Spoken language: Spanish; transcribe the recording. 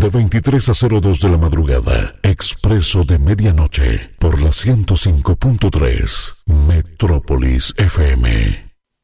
de 23 a 02 de la madrugada, Expreso de Medianoche, por la 105.3, Metrópolis FM.